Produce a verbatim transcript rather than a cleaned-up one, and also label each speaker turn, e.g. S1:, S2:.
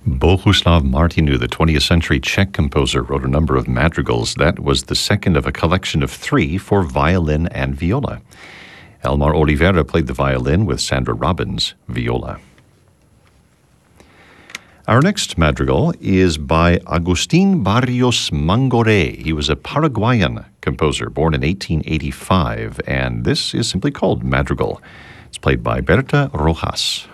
S1: Bohuslav Martinu, the twentieth century Czech composer, wrote a number of madrigals. That was the second of a collection of three for violin and viola. Elmar Oliveira played the violin with Sandra Robbins, viola. Our next madrigal is by Agustin Barrios Mangoré. He was a Paraguayan composer born in eighteen eighty-five, and this is simply called Madrigal. It's played by Berta Rojas.